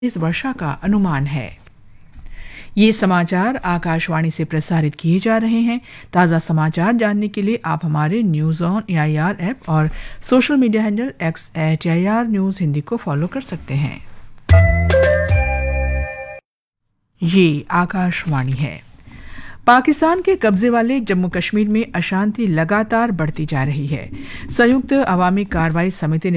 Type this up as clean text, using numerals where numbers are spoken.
इस वर्षा का अनुमान है। ये समाचार आकाशवाणी से प्रसारित किए जा रहे हैं। ताज़ा समाचार जानने के लिए आप हमारे न्यूज़ ऑन AIR ऐप और social media handle X@AIR news Hindi को फॉलो कर सकते हैं। ये आकाशवाणी है। पाकिस्तान के कब्जे वाले जम्मू कश्मीर में अशांति लगातार बढ़ती जा रही है। संयुक्त अवामी कार्रवाई समिति ने